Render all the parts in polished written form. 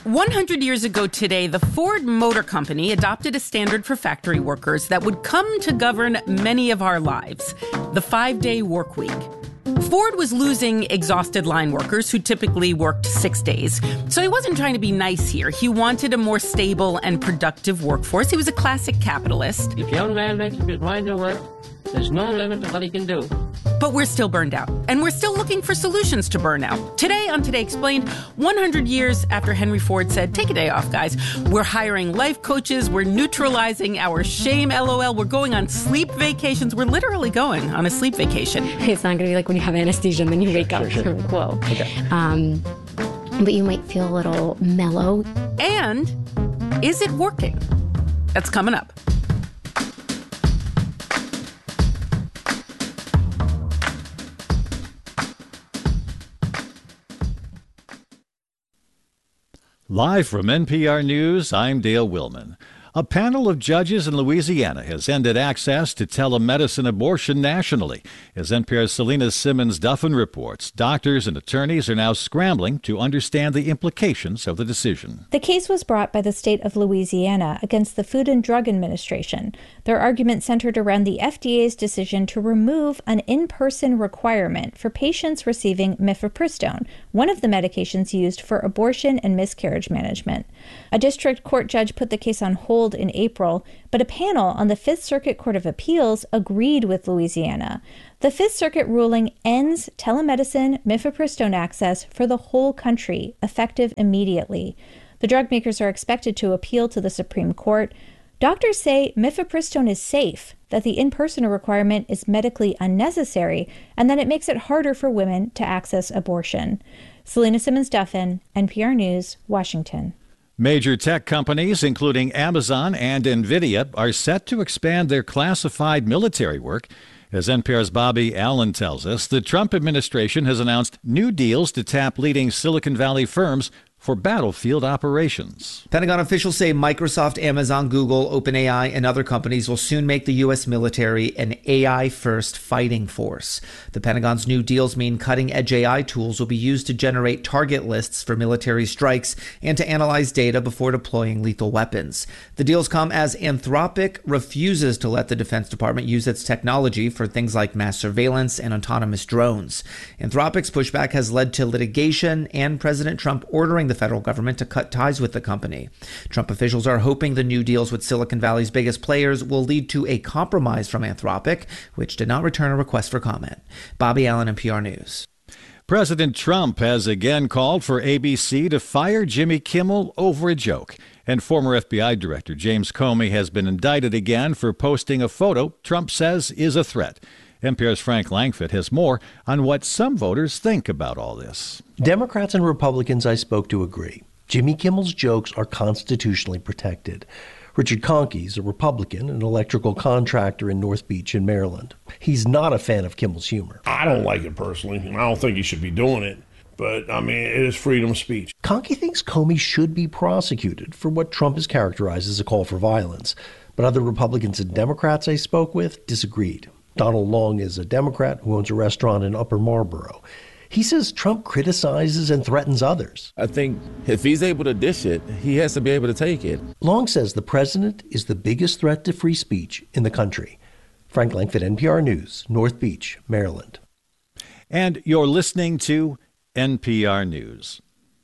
100 years ago today, the Ford Motor Company adopted a standard for factory workers that would come to govern many of our lives, the 5-day work week. Ford was losing exhausted line workers who typically worked 6 days. So he wasn't trying to be nice here. He wanted a more stable and productive workforce. He was a classic capitalist. If a young man makes up his mind to work, there's no limit to what he can do. But we're still burned out, and we're still looking for solutions to burnout. Today on Today Explained, 100 years after Henry Ford said, take a day off, guys. We're hiring life coaches. We're neutralizing our shame, LOL. We're going on sleep vacations. We're literally going on a sleep vacation. It's not going to be like when you have anesthesia and then you wake up. Sure. Whoa. Okay. But you might feel a little mellow. And is it working? That's coming up. Live from NPR News, I'm Dale Willman. A panel of judges in Louisiana has ended access to telemedicine abortion nationally. As NPR's Selena Simmons-Duffin reports, doctors and attorneys are now scrambling to understand the implications of the decision. The case was brought by the state of Louisiana against the Food and Drug Administration. Their argument centered around the FDA's decision to remove an in-person requirement for patients receiving mifepristone, one of the medications used for abortion and miscarriage management. A district court judge put the case on hold in April, but a panel on the Fifth Circuit Court of Appeals agreed with Louisiana. The Fifth Circuit ruling ends telemedicine mifepristone access for the whole country, effective immediately. The drug makers are expected to appeal to the Supreme Court. Doctors say mifepristone is safe, that the in-person requirement is medically unnecessary, and that it makes it harder for women to access abortion. Selena Simmons-Duffin, NPR News, Washington. Major tech companies, including Amazon and NVIDIA, are set to expand their classified military work. As NPR's Bobby Allen tells us, the Trump administration has announced new deals to tap leading Silicon Valley firms for battlefield operations. Pentagon officials say Microsoft, Amazon, Google, OpenAI, and other companies will soon make the U.S. military an AI-first fighting force. The Pentagon's new deals mean cutting-edge AI tools will be used to generate target lists for military strikes and to analyze data before deploying lethal weapons. The deals come as Anthropic refuses to let the Defense Department use its technology for things like mass surveillance and autonomous drones. Anthropic's pushback has led to litigation and President Trump ordering the federal government to cut ties with the company. Trump officials are hoping the new deals with Silicon Valley's biggest players will lead to a compromise from Anthropic, which did not return a request for comment. Bobby Allen, NPR News. President Trump has again called for ABC to fire Jimmy Kimmel over a joke. And former FBI Director James Comey has been indicted again for posting a photo Trump says is a threat. NPR's Frank Langfitt has more on what some voters think about all this. Democrats and Republicans I spoke to agree. Jimmy Kimmel's jokes are constitutionally protected. Richard Conkey is a Republican, an electrical contractor in North Beach in Maryland. He's not a fan of Kimmel's humor. I don't like it personally, and I don't think he should be doing it. But, I mean, it is freedom of speech. Conkey thinks Comey should be prosecuted for what Trump has characterized as a call for violence. But other Republicans and Democrats I spoke with disagreed. Donald Long is a Democrat who owns a restaurant in Upper Marlboro. He says Trump criticizes and threatens others. I think if he's able to dish it, he has to be able to take it. Long says the president is the biggest threat to free speech in the country. Frank Langfitt, NPR News, North Beach, Maryland. And you're listening to NPR News.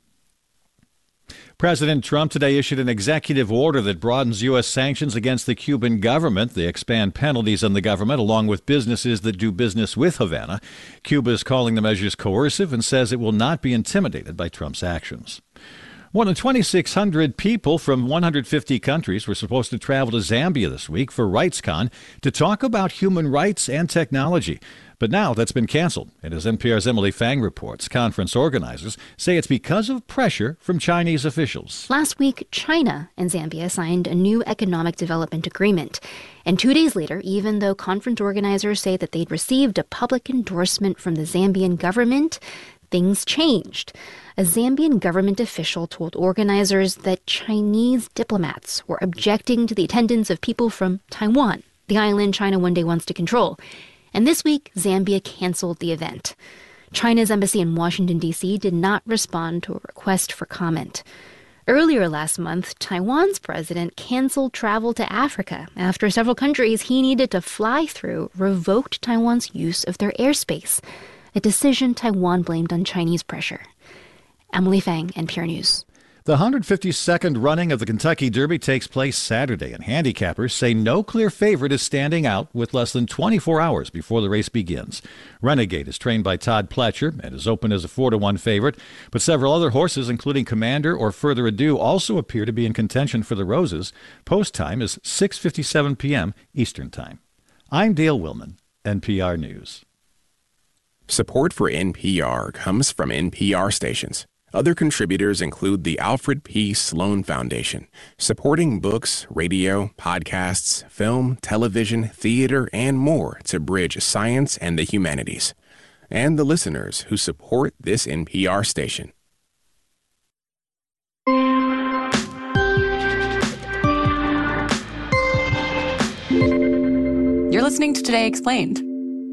President Trump today issued an executive order that broadens U.S. sanctions against the Cuban government. They expand penalties on the government along with businesses that do business with Havana. Cuba is calling the measures coercive and says it will not be intimidated by Trump's actions. More than 2,600 people from 150 countries were supposed to travel to Zambia this week for RightsCon to talk about human rights and technology. But now that's been canceled. And as NPR's Emily Fang reports, conference organizers say it's because of pressure from Chinese officials. Last week, China and Zambia signed a new economic development agreement. And 2 days later, even though conference organizers say that they'd received a public endorsement from the Zambian government, things changed. A Zambian government official told organizers that Chinese diplomats were objecting to the attendance of people from Taiwan, the island China one day wants to control. And this week, Zambia canceled the event. China's embassy in Washington, D.C. did not respond to a request for comment. Earlier last month, Taiwan's president canceled travel to Africa after several countries he needed to fly through revoked Taiwan's use of their airspace, a decision Taiwan blamed on Chinese pressure. Emily Fang, NPR News. The 152nd running of the Kentucky Derby takes place Saturday, and handicappers say no clear favorite is standing out with less than 24 hours before the race begins. Renegade is trained by Todd Pletcher and is open as a 4-1 favorite, but several other horses, including Commander or Further Ado, also appear to be in contention for the Roses. Post time is 6:57 p.m. Eastern Time. I'm Dale Willman, NPR News. Support for NPR comes from NPR stations. Other contributors include the Alfred P. Sloan Foundation, supporting books, radio, podcasts, film, television, theater, and more to bridge science and the humanities, and the listeners who support this NPR station. You're listening to Today Explained.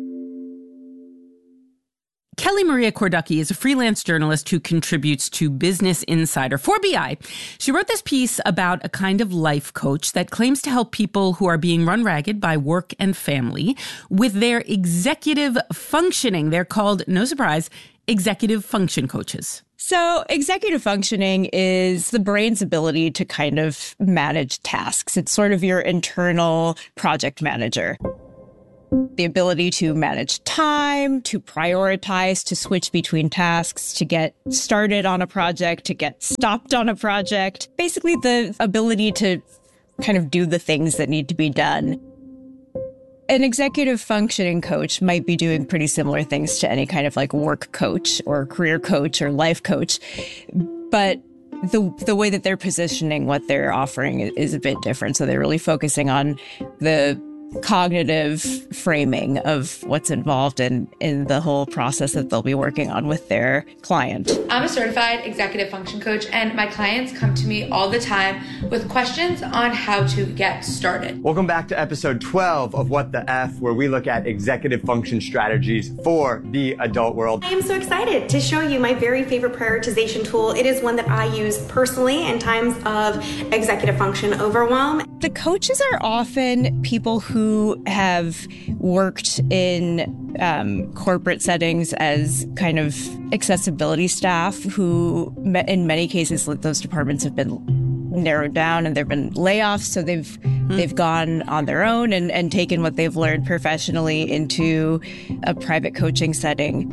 Kelly Maria Korducki is a freelance journalist who contributes to Business Insider for BI. She wrote this piece about a kind of life coach that claims to help people who are being run ragged by work and family with their executive functioning. They're called, no surprise, executive function coaches. So executive functioning is the brain's ability to kind of manage tasks. It's sort of your internal project manager. The ability to manage time, to prioritize, to switch between tasks, to get started on a project, to get stopped on a project. Basically, the ability to kind of do the things that need to be done. An executive functioning coach might be doing pretty similar things to any kind of like work coach or career coach or life coach. But the way that they're positioning what they're offering is a bit different. So they're really focusing on the cognitive framing of what's involved in the whole process that they'll be working on with their client. I'm a certified executive function coach, and my clients come to me all the time with questions on how to get started. Welcome back to episode 12 of What the F, where we look at executive function strategies for the adult world. I am so excited to show you my very favorite prioritization tool. It is one that I use personally in times of executive function overwhelm. The coaches are often people who have worked in corporate settings as kind of accessibility staff who, in many cases, those departments have been narrowed down and there have been layoffs. So they've gone on their own and taken what they've learned professionally into a private coaching setting.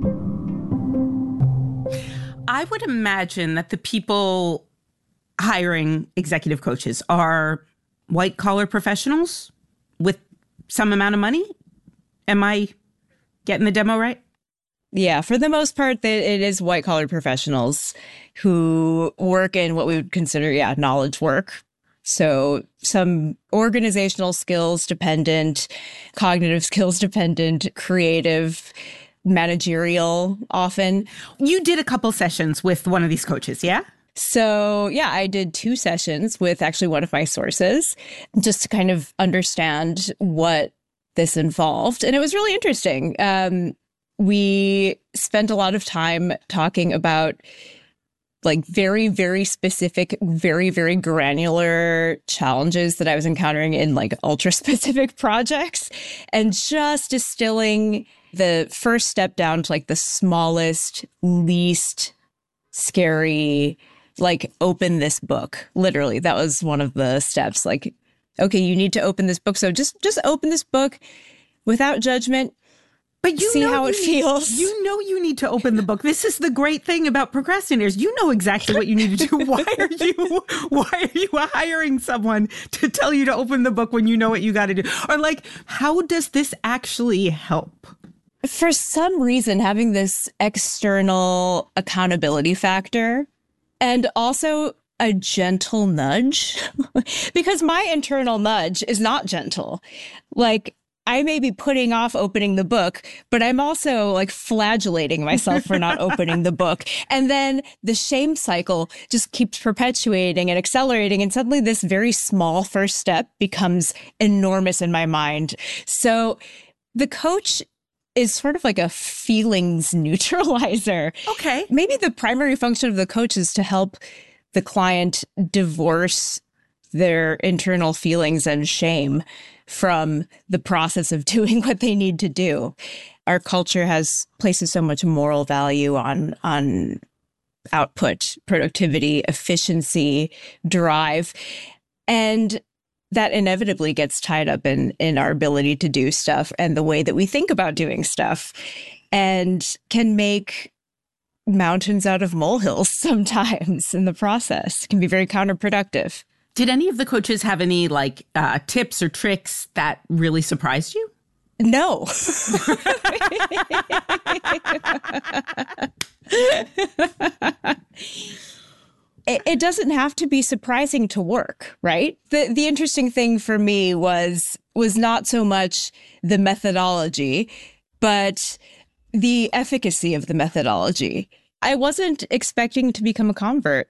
I would imagine that the people hiring executive coaches are white-collar professionals with some amount of money. Am I getting the demo right? Yeah, for the most part, it is white-collar professionals who work in what we would consider, knowledge work. So some organizational skills dependent, cognitive skills dependent, creative, managerial often. You did a couple sessions with one of these coaches, yeah? So, I did 2 sessions with actually one of my sources just to kind of understand what this involved. And it was really interesting. We spent a lot of time talking about like very, very specific, very, very granular challenges that I was encountering in like ultra specific projects and just distilling the first step down to like the smallest, least scary, like open this book. Literally, that was one of the steps. Like, okay, you need to open this book. So just open this book without judgment. But you see how it feels. You know you need to open the book. This is the great thing about procrastinators. You know exactly what you need to do. Why are you hiring someone to tell you to open the book when you know what you got to do? Or like, how does this actually help? For some reason, having this external accountability factor and also a gentle nudge, because my internal nudge is not gentle. Like, I may be putting off opening the book, but I'm also like flagellating myself for not opening the book. And then the shame cycle just keeps perpetuating and accelerating. And suddenly this very small first step becomes enormous in my mind. So the coach is sort of like a feelings neutralizer. Okay. Maybe the primary function of the coach is to help the client divorce their internal feelings and shame from the process of doing what they need to do. Our culture places so much moral value on output, productivity, efficiency, drive, and that inevitably gets tied up in our ability to do stuff and the way that we think about doing stuff, and can make mountains out of molehills sometimes in the process. It can be very counterproductive. Did any of the coaches have any tips or tricks that really surprised you? No. It doesn't have to be surprising to work, right? The interesting thing for me was not so much the methodology, but the efficacy of the methodology. I wasn't expecting to become a convert.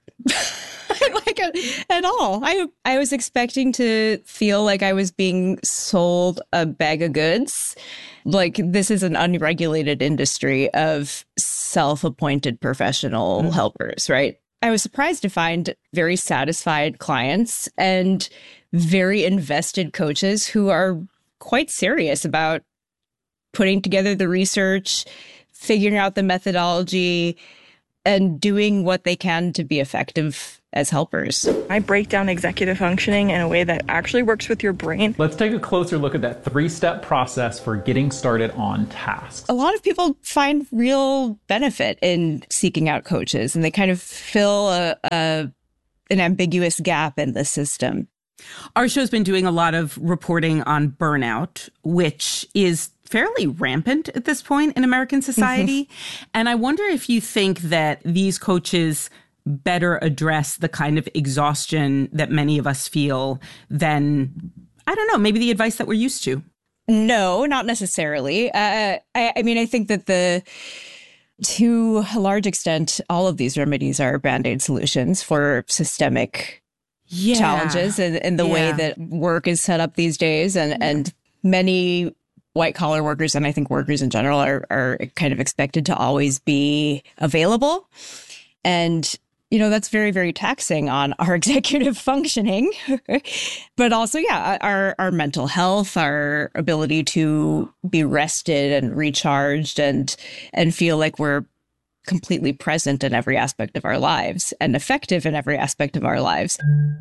At all. I was expecting to feel like I was being sold a bag of goods. Like, this is an unregulated industry of self-appointed professional helpers, right? I was surprised to find very satisfied clients and very invested coaches who are quite serious about putting together the research, figuring out the methodology, and doing what they can to be effective as helpers. I break down executive functioning in a way that actually works with your brain. Let's take a closer look at that 3-step process for getting started on tasks. A lot of people find real benefit in seeking out coaches, and they kind of fill an ambiguous gap in the system. Our show's been doing a lot of reporting on burnout, which is fairly rampant at this point in American society. And I wonder if you think that these coaches better address the kind of exhaustion that many of us feel than, I don't know, maybe the advice that we're used to. No, not necessarily. I mean, I think that to a large extent, all of these remedies are Band-Aid solutions for systemic challenges and the way that work is set up these days. And many white-collar workers, and I think workers in general, are kind of expected to always be available. And that's very, very taxing on our executive functioning, but also, our mental health, our ability to be rested and recharged and feel like we're completely present in every aspect of our lives and effective in every aspect of our lives.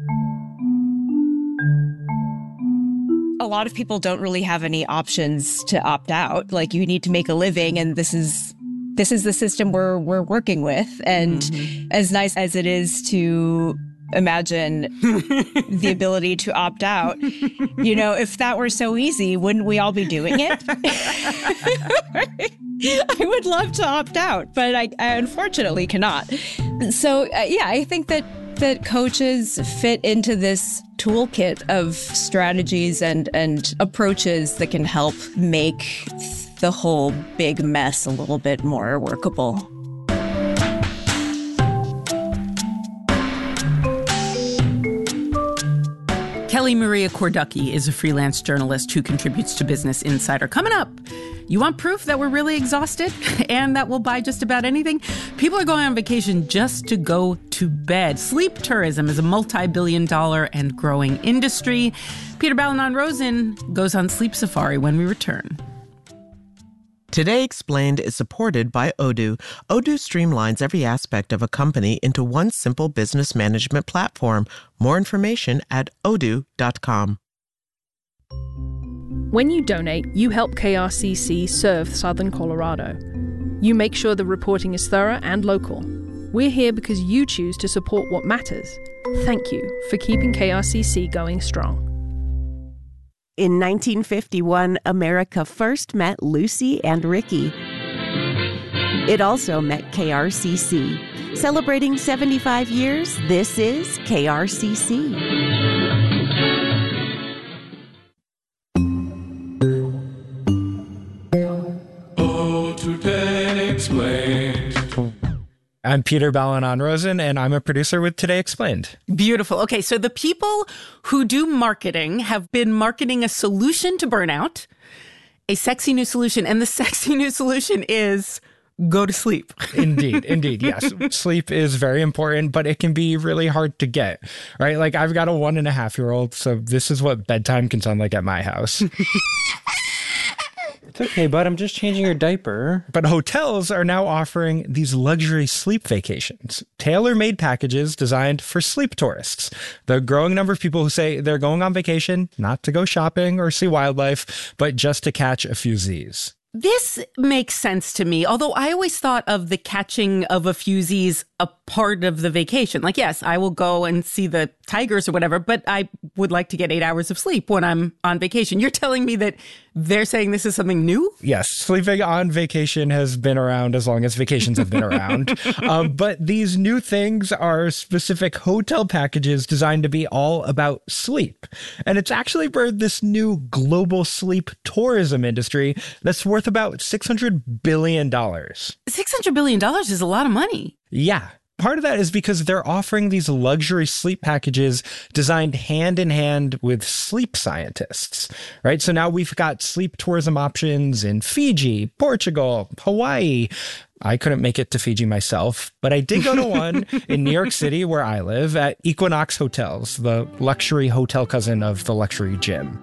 A lot of people don't really have any options to opt out. Like, you need to make a living, and this is the system we're working with. And as nice as it is to imagine the ability to opt out, if that were so easy, wouldn't we all be doing it? I would love to opt out, but I unfortunately cannot. So, I think that coaches fit into this toolkit of strategies and approaches that can help make the whole big mess a little bit more workable. Kelly Maria Korducki is a freelance journalist who contributes to Business Insider. Coming up, you want proof that we're really exhausted and that we'll buy just about anything? People are going on vacation just to go to bed. Sleep tourism is a multi-billion-dollar and growing industry. Peter Balonon-Rosen goes on sleep safari when we return. Today Explained is supported by Odoo. Odoo streamlines every aspect of a company into one simple business management platform. More information at odoo.com. When you donate, you help KRCC serve Southern Colorado. You make sure the reporting is thorough and local. We're here because you choose to support what matters. Thank you for keeping KRCC going strong. In 1951, America first met Lucy and Ricky. It also met KRCC. Celebrating 75 years, this is KRCC. Today Explained. I'm Peter Balonon-Rosen, and I'm a producer with Today Explained. Beautiful. Okay, so the people who do marketing have been marketing a solution to burnout, a sexy new solution, and the sexy new solution is go to sleep. Indeed. Yes. Sleep is very important, but it can be really hard to get, right? Like I've got a 1.5-year-old, so this is what bedtime can sound like at my house. It's okay, bud. I'm just changing your diaper. But hotels are now offering these luxury sleep vacations, tailor-made packages designed for sleep tourists. The growing number of people who say they're going on vacation, not to go shopping or see wildlife, but just to catch a few Z's. This makes sense to me, although I always thought of the catching of a few Z's a part of the vacation. Like, yes, I will go and see the tigers or whatever, but I would like to get 8 hours of sleep when I'm on vacation. You're telling me that they're saying this is something new? Yes, sleeping on vacation has been around as long as vacations have been around. But these new things are specific hotel packages designed to be all about sleep. And it's actually birthed this new global sleep tourism industry that's worth about $600 billion. $600 billion is a lot of money. Yeah. Part of that is because they're offering these luxury sleep packages designed hand in hand with sleep scientists, right? So now we've got sleep tourism options in Fiji, Portugal, Hawaii. I couldn't make it to Fiji myself, but I did go to one in New York City where I live at Equinox Hotels, the luxury hotel cousin of the luxury gym.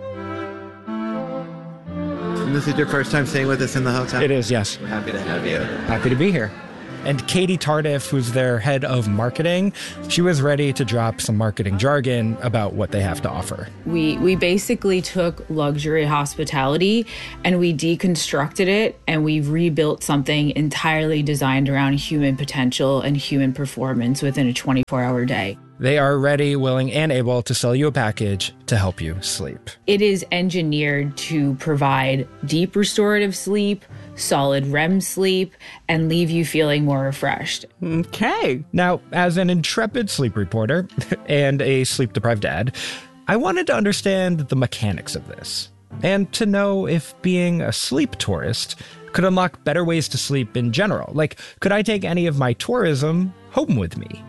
And this is your first time staying with us in the hotel? It is, yes. We're happy to have you. Happy to be here. And Katie Tardif, who's their head of marketing, she was ready to drop some marketing jargon about what they have to offer. We basically took luxury hospitality and we deconstructed it and we rebuilt something entirely designed around human potential and human performance within a 24-hour day. They are ready, willing, and able to sell you a package to help you sleep. It is engineered to provide deep restorative sleep, solid REM sleep, and leave you feeling more refreshed. Okay. Now, as an intrepid sleep reporter and a sleep-deprived dad, I wanted to understand the mechanics of this and to know if being a sleep tourist could unlock better ways to sleep in general. Like, could I take any of my tourism home with me?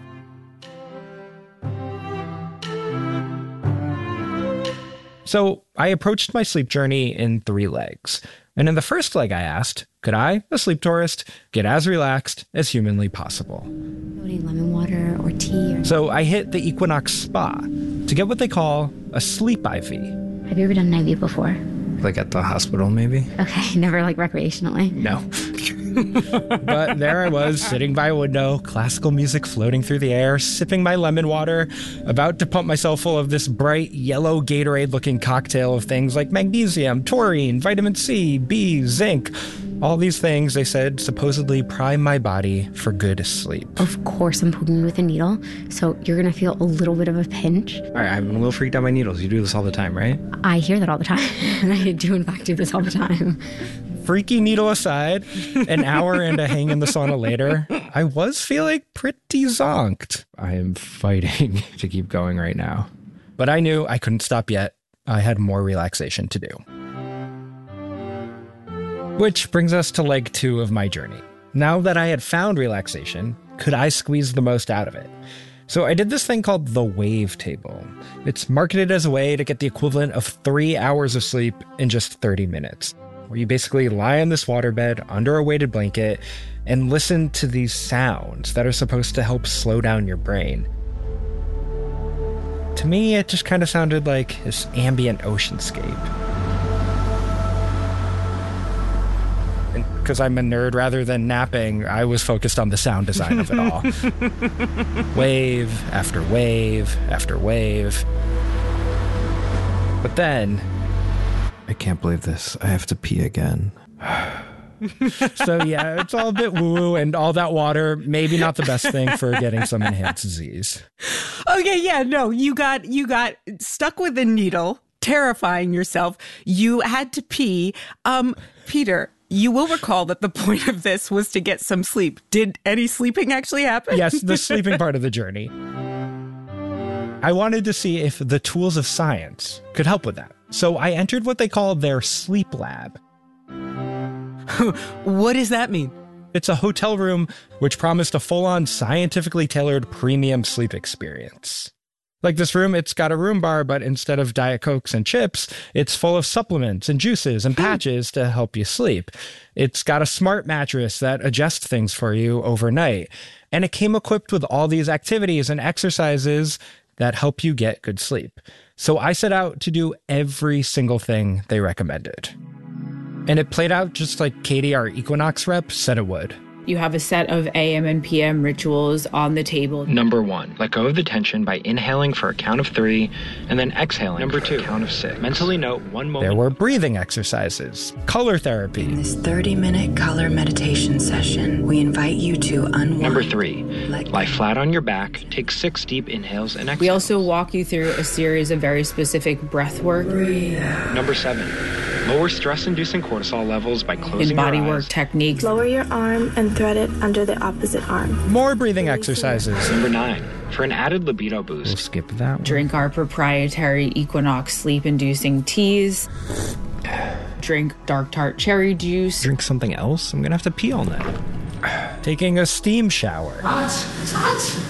So I approached my sleep journey in 3 legs. And in the first leg, I asked, could I, a sleep tourist, get as relaxed as humanly possible? Any lemon water or tea? So I hit the Equinox Spa to get what they call a sleep IV. Have you ever done an IV before? Like at the hospital, maybe? Okay, never like recreationally? No. But there I was, sitting by a window, classical music floating through the air, sipping my lemon water, about to pump myself full of this bright yellow Gatorade-looking cocktail of things like magnesium, taurine, vitamin C, B, zinc. All these things, they said, supposedly prime my body for good sleep. Of course I'm poking you with a needle, so you're going to feel a little bit of a pinch. All right, I'm a little freaked out by needles. You do this all the time, right? I hear that all the time. I do, in fact, do this all the time. Freaky needle aside, an hour and a hang in the sauna later, I was feeling pretty zonked. I am fighting to keep going right now. But I knew I couldn't stop yet. I had more relaxation to do. Which brings us to leg 2 of my journey. Now that I had found relaxation, could I squeeze the most out of it? So I did this thing called the Wave Table. It's marketed as a way to get the equivalent of 3 hours of sleep in just 30 minutes. Where you basically lie on this waterbed under a weighted blanket and listen to these sounds that are supposed to help slow down your brain. To me, it just kind of sounded like this ambient oceanscape. And because I'm a nerd rather than napping, I was focused on the sound design of it all. Wave after wave after wave. But then... I can't believe this. I have to pee again. So yeah, it's all a bit woo-woo, and all that water, maybe not the best thing for getting some enhanced Z's. Okay, yeah, no, you got stuck with a needle, terrifying yourself. You had to pee. Peter, you will recall that the point of this was to get some sleep. Did any sleeping actually happen? Yes, the sleeping part of the journey. I wanted to see if the tools of science could help with that. So I entered what they call their sleep lab. What does that mean? It's a hotel room which promised a full-on scientifically tailored premium sleep experience. Like this room, it's got a room bar, but instead of Diet Cokes and chips, it's full of supplements and juices and patches to help you sleep. It's got a smart mattress that adjusts things for you overnight. And it came equipped with all these activities and exercises that help you get good sleep. So I set out to do every single thing they recommended. And it played out just like Katie, our Equinox rep, said it would. You have a set of AM and PM rituals on the table. Number 1, let go of the tension by inhaling for a count of 3 and then exhaling Number 2, a count of 6. Mentally note one moment. There were breathing exercises, color therapy. In this 30-minute color meditation session, we invite you to unwind. Number 3, lie flat on your back, take 6 deep inhales and exhales. We also walk you through a series of very specific breath work. Breathe out. Number 7, lower stress-inducing cortisol levels by closing your eyes. In bodywork techniques. Lower your arm and thread it under the opposite arm. More breathing exercises. Number 9, for an added libido boost. We'll skip that one. Drink our proprietary Equinox sleep-inducing teas. Drink dark tart cherry juice. Drink something else? I'm gonna have to pee all night. Taking a steam shower. It's hot.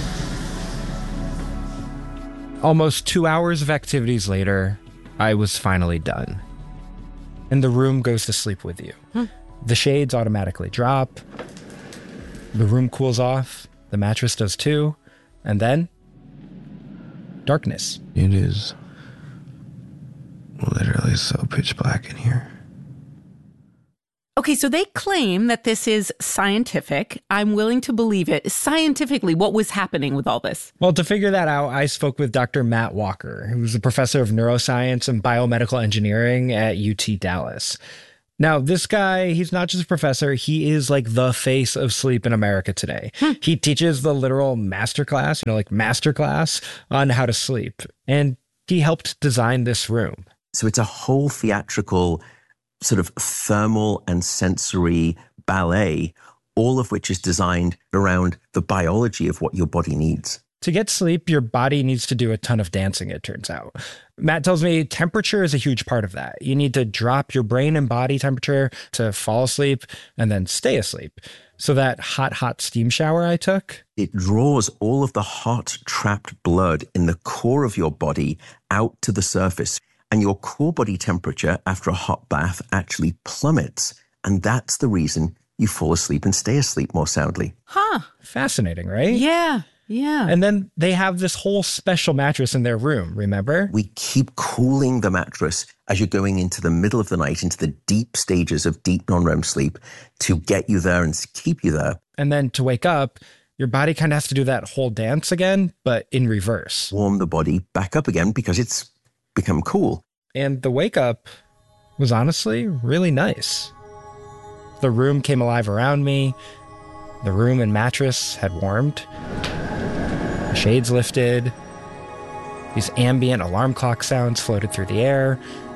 Almost 2 hours of activities later, I was finally done. And the room goes to sleep with you. The shades automatically drop. The room cools off. The mattress does too. And then, darkness. It is literally so pitch black in here. Okay, so they claim that this is scientific. I'm willing to believe it. Scientifically, what was happening with all this? Well, to figure that out, I spoke with Dr. Matt Walker, who's a professor of neuroscience and biomedical engineering at UT Dallas. Now, this guy, he's not just a professor, he is like the face of sleep in America today. He teaches the literal masterclass, masterclass on how to sleep. And he helped design this room. So it's a whole theatrical sort of thermal and sensory ballet, all of which is designed around the biology of what your body needs. To get sleep, your body needs to do a ton of dancing, it turns out. Matt tells me temperature is a huge part of that. You need to drop your brain and body temperature to fall asleep and then stay asleep. So that hot steam shower I took, it draws all of the hot, trapped blood in the core of your body out to the surface. And your core body temperature after a hot bath actually plummets. And that's the reason you fall asleep and stay asleep more soundly. Fascinating, right? Yeah. And then they have this whole special mattress in their room, remember? We keep cooling the mattress as you're going into the middle of the night, into the deep stages of deep non-REM sleep to get you there and keep you there. And then to wake up, your body kind of has to do that whole dance again, but in reverse. Warm the body back up again because it's become cool. And the wake up was honestly really nice. The room came alive around me. The room and mattress had warmed. The shades lifted. These ambient alarm clock sounds floated through the air.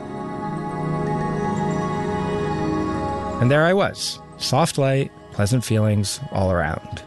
And there I was. Soft light, pleasant feelings all around.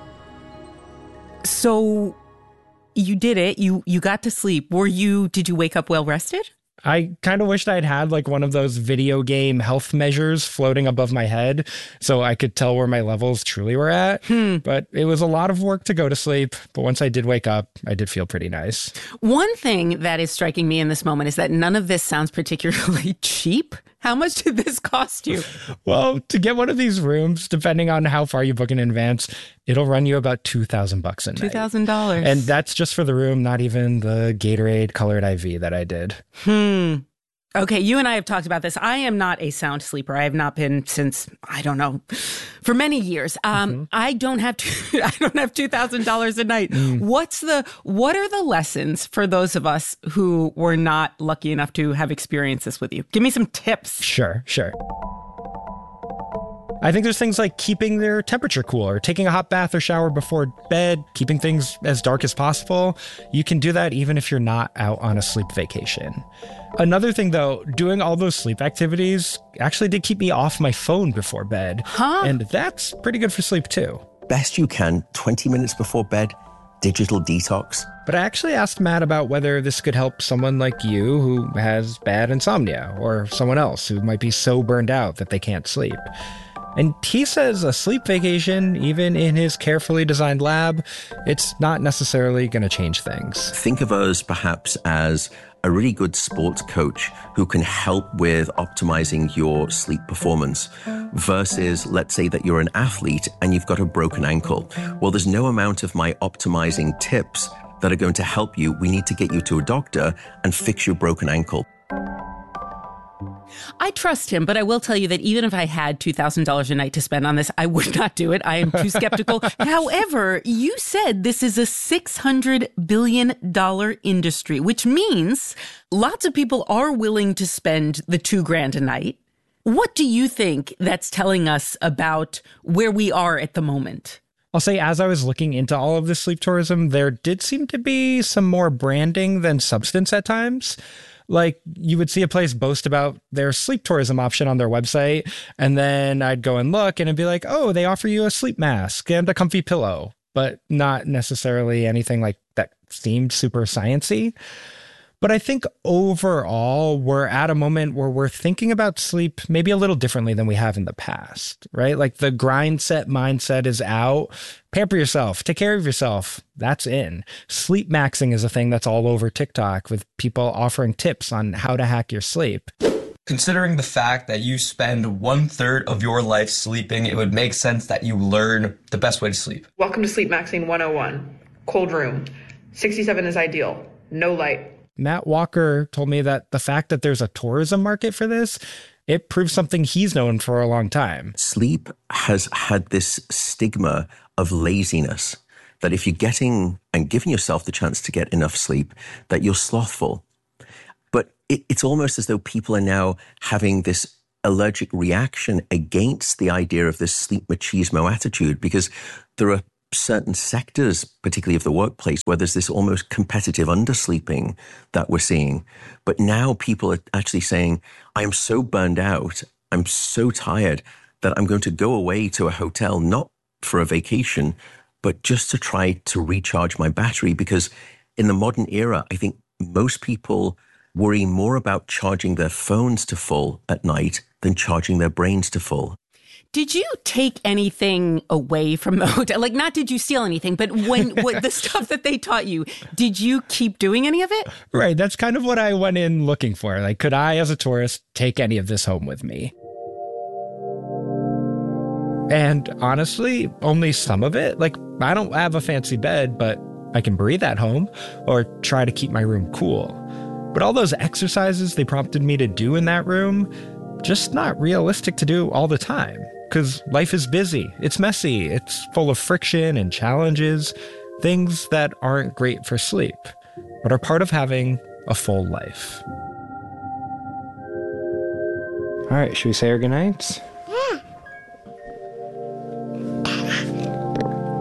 So you did it. You got to sleep. Did you wake up well rested? I kind of wished I'd had like one of those video game health measures floating above my head so I could tell where my levels truly were at. But it was a lot of work to go to sleep. But once I did wake up, I did feel pretty nice. One thing that is striking me in this moment is that none of this sounds particularly cheap. How much did this cost you? Well, to get one of these rooms, depending on how far you book in advance, it'll run you about $2,000 a night. $2,000. And that's just for the room, not even the Gatorade colored IV that I did. Okay, you and I have talked about this. I am not a sound sleeper. I have not been since, I don't know, for many years. I don't have $2,000 a night. What are the lessons for those of us who were not lucky enough to have experienced this with you? Give me some tips. Sure. I think there's things like keeping their temperature cool or taking a hot bath or shower before bed, keeping things as dark as possible. You can do that even if you're not out on a sleep vacation. Another thing, though, doing all those sleep activities actually did keep me off my phone before bed. And that's pretty good for sleep, too. Best you can, 20 minutes before bed, digital detox. But I actually asked Matt about whether this could help someone like you who has bad insomnia or someone else who might be so burned out that they can't sleep. And he says a sleep vacation, even in his carefully designed lab, it's not necessarily going to change things. Think of us perhaps as a really good sports coach who can help with optimizing your sleep performance versus, let's say that you're an athlete and you've got a broken ankle. Well, there's no amount of my optimizing tips that are going to help you. We need to get you to a doctor and fix your broken ankle. I trust him, but I will tell you that even if I had $2,000 a night to spend on this, I would not do it. I am too skeptical. However, you said this is a $600 billion industry, which means lots of people are willing to spend the $2,000 a night. What do you think that's telling us about where we are at the moment? I'll say, as I was looking into all of this sleep tourism, there did seem to be some more branding than substance at times. Like, you would see a place boast about their sleep tourism option on their website, and then I'd go and look, and it'd be like, oh, they offer you a sleep mask and a comfy pillow, but not necessarily anything like that seemed super sciencey. But I think overall, we're at a moment where we're thinking about sleep maybe a little differently than we have in the past, right? Like, the grind set mindset is out. Pamper yourself, take care of yourself. That's in. Sleep maxing is a thing that's all over TikTok, with people offering tips on how to hack your sleep. Considering the fact that you spend 1/3 of your life sleeping, it would make sense that you learn the best way to sleep. Welcome to Sleep Maxing 101. Cold room. 67 is ideal. No light. Matt Walker told me that the fact that there's a tourism market for this, it proves something he's known for a long time. Sleep has had this stigma of laziness, that if you're getting and giving yourself the chance to get enough sleep, that you're slothful. But it's almost as though people are now having this allergic reaction against the idea of this sleep machismo attitude, because there are certain sectors, particularly of the workplace, where there's this almost competitive undersleeping that we're seeing. But now people are actually saying, I am so burned out, I'm so tired that I'm going to go away to a hotel, not for a vacation, but just to try to recharge my battery. Because in the modern era, I think most people worry more about charging their phones to full at night than charging their brains to full. Did you take anything away from the hotel? Like, not did you steal anything, but what the stuff that they taught you, did you keep doing any of it? Right. That's kind of what I went in looking for. Like, could I, as a tourist, take any of this home with me? And honestly, only some of it. Like, I don't have a fancy bed, but I can breathe at home or try to keep my room cool. But all those exercises they prompted me to do in that room, just not realistic to do all the time. Because life is busy, it's messy, it's full of friction and challenges, things that aren't great for sleep, but are part of having a full life. All right, should we say our goodnights? Yeah.